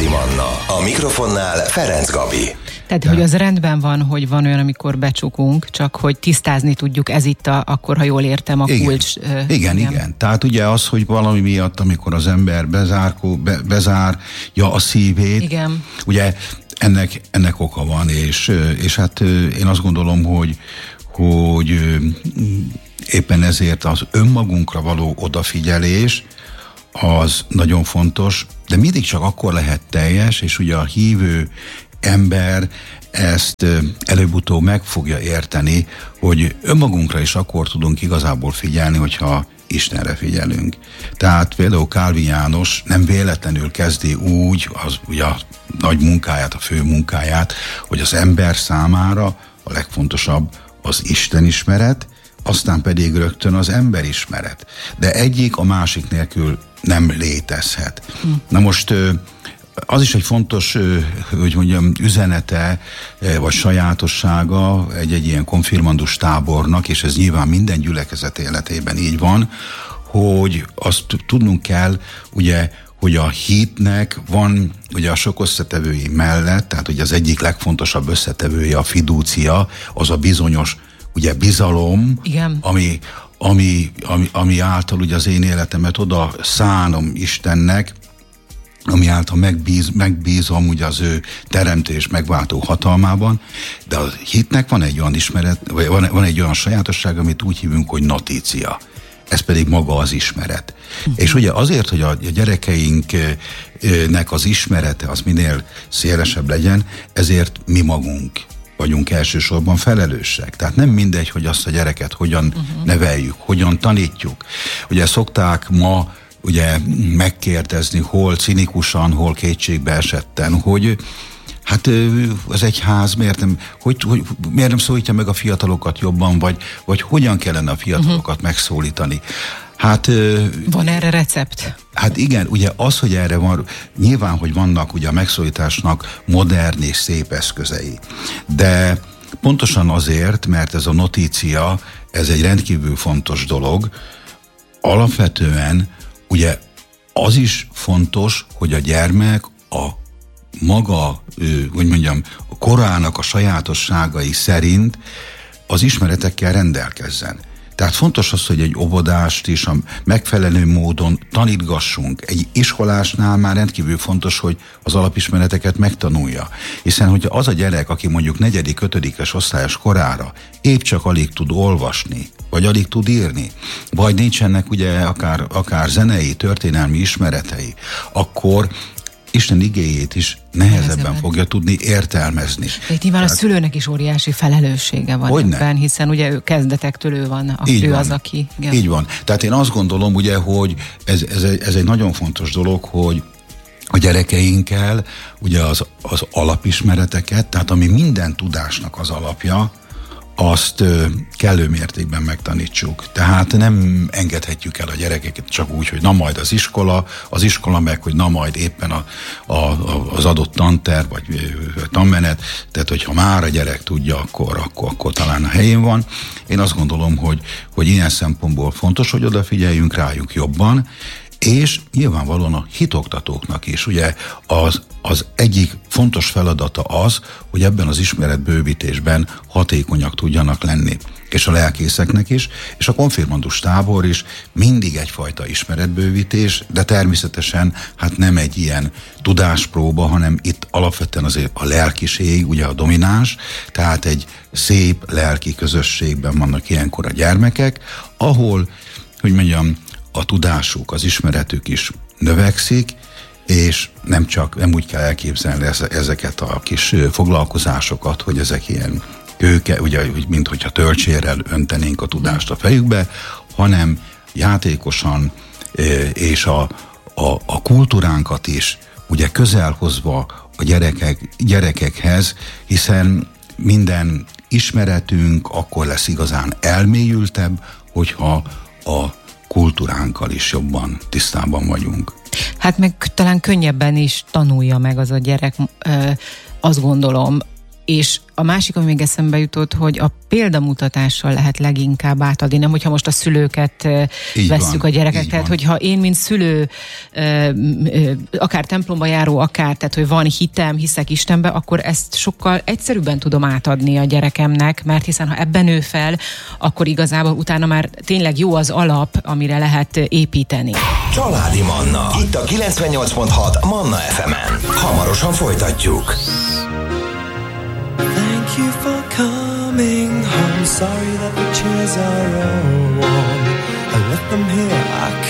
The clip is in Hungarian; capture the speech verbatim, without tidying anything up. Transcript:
Családi Manna. A mikrofonnál Ferenc Gabi. Tehát, hogy az rendben van, hogy van olyan, amikor becsukunk, csak hogy tisztázni tudjuk, ez itt a, akkor, ha jól értem, a igen. kulcs. Uh, igen, igen, igen. Tehát ugye az, hogy valami miatt, amikor az ember bezárkó, be, bezárja a szívét, igen. ugye ennek, ennek oka van, és, és hát én azt gondolom, hogy, hogy éppen ezért az önmagunkra való odafigyelés az nagyon fontos, de mindig csak akkor lehet teljes, és ugye a hívő ember ezt előbb-utóbb meg fogja érteni, hogy önmagunkra is akkor tudunk igazából figyelni, hogyha Istenre figyelünk. Tehát például Kálvin János nem véletlenül kezdi úgy az, ugye a nagy munkáját, a fő munkáját, hogy az ember számára a legfontosabb az Istenismeret, aztán pedig rögtön az emberismeret. De egyik a másik nélkül nem létezhet. Hm. Na most az is egy fontos, hogy mondjam, üzenete, vagy sajátossága egy-egy ilyen konfirmandus tábornak, és ez nyilván minden gyülekezet életében így van, hogy azt tudnunk kell, ugye, hogy a hitnek van ugye a sok összetevői mellett, tehát ugye az egyik legfontosabb összetevője a fidúcia, az a bizonyos ugye bizalom, igen. ami, ami, ami, ami által ugye az én életemet oda szánom Istennek, ami által megbíz, megbízom ugye az ő teremtés megváltó hatalmában, de a hitnek van egy olyan ismeret, vagy van, van egy olyan sajátosság, amit úgy hívunk, hogy notícia. Ez pedig maga az ismeret. Uh-huh. És ugye azért, hogy a gyerekeinknek az ismerete az minél szélesebb legyen, ezért mi magunk vagyunk elsősorban felelősek. Tehát nem mindegy, hogy azt a gyereket hogyan uh-huh. neveljük, hogyan tanítjuk. Ugye szokták ma ugye megkérdezni, hol cinikusan, hol kétségbe esetten, hogy hát az egyház miért nem, hogy, hogy, miért nem szólítja meg a fiatalokat jobban, vagy, vagy hogyan kellene a fiatalokat uh-huh. megszólítani. Hát, van erre recept? Hát igen, ugye az, hogy erre van, nyilván, hogy vannak ugye a megszólításnak modern és szép eszközei. De pontosan azért, mert ez a notícia, ez egy rendkívül fontos dolog, alapvetően ugye az is fontos, hogy a gyermek a maga, hogy mondjam, a korának a sajátosságai szerint az ismeretekkel rendelkezzen. Tehát fontos az, hogy egy óvodást is a megfelelő módon tanítgassunk. Egy iskolásnál már rendkívül fontos, hogy az alapismereteket megtanulja. Hiszen, hogyha az a gyerek, aki mondjuk negyedik, ötödikes osztályos korára épp csak alig tud olvasni, vagy alig tud írni, vagy nincsenek ugye akár, akár zenei, történelmi ismeretei, akkor Isten igéjét is nehezebben Nehezebben. fogja tudni értelmezni. De itt nyilván Tehát, a szülőnek is óriási felelőssége van ebben, hiszen ugye ő kezdetektől ő van, ő van. az, aki... Igen. Így van. Tehát én azt gondolom, ugye, hogy ez, ez, egy, ez egy nagyon fontos dolog, hogy a gyerekeinkkel ugye az, az alapismereteket, tehát ami minden tudásnak az alapja, azt ö, kellő mértékben megtanítsuk. Tehát nem engedhetjük el a gyerekeket csak úgy, hogy na majd az iskola, az iskola meg, hogy na majd éppen a, a, az adott tanterv, vagy ö, tanmenet, tehát hogyha már a gyerek tudja, akkor, akkor, akkor talán a helyén van. Én azt gondolom, hogy, hogy ilyen szempontból fontos, hogy odafigyeljünk rájuk jobban, és nyilvánvalóan a hitoktatóknak is. Ugye az, az egyik fontos feladata az, hogy ebben az ismeretbővítésben hatékonyak tudjanak lenni. És a lelkészeknek is, és a konfirmandus tábor is mindig egyfajta ismeretbővítés, de természetesen hát nem egy ilyen tudáspróba, hanem itt alapvetően azért a lelkiség, ugye a domináns, tehát egy szép lelki közösségben vannak ilyenkor a gyermekek, ahol, hogy mondjam, a tudásuk, az ismeretük is növekszik, és nem csak, nem úgy kell elképzelni ezeket a kis foglalkozásokat, hogy ezek ilyen kőke, ugye, mint hogyha töltsérrel öntenénk a tudást a fejükbe, hanem játékosan és a, a, a kultúránkat is ugye közelhozva a gyerekek, gyerekekhez, hiszen minden ismeretünk akkor lesz igazán elmélyültebb, hogyha a kultúránkkal is jobban tisztában vagyunk. Hát meg talán könnyebben is tanulja meg az a gyerek, azt gondolom, És a másik, ami még eszembe jutott, hogy a példamutatással lehet leginkább átadni, nem hogyha most a szülőket így vesszük van, a gyerekek, tehát van. Hogyha én, mint szülő, akár templomba járó, akár, tehát hogy van hitem, hiszek Istenbe, akkor ezt sokkal egyszerűbben tudom átadni a gyerekemnek, mert hiszen ha ebben nő fel, akkor igazából utána már tényleg jó az alap, amire lehet építeni. Családi Manna. Itt a kilencvennyolc pont hat Manna ef emen. Hamarosan folytatjuk. Thank you for coming home. Sorry that the chairs are all warm. I left them here, I